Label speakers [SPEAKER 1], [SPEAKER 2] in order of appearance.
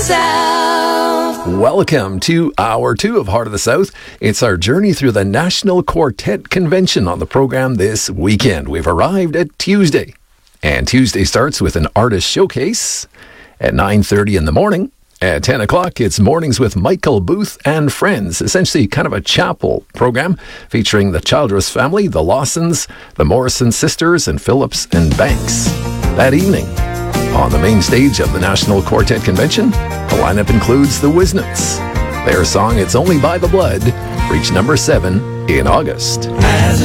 [SPEAKER 1] South.
[SPEAKER 2] Welcome to Hour 2 of Heart of the South. It's our journey through the National Quartet Convention on the program this weekend. We've arrived at Tuesday. And Tuesday starts with an artist showcase at 9:30 in the morning. At 10 o'clock, it's Mornings with Michael Booth and Friends, essentially kind of a chapel program featuring the Childress family, the Lawsons, the Morrison sisters, and Phillips and Banks. That evening, on the main stage of the National Quartet Convention, the lineup includes the Wisnets. Their song, It's Only by the Blood, reached number 7 in August.
[SPEAKER 1] As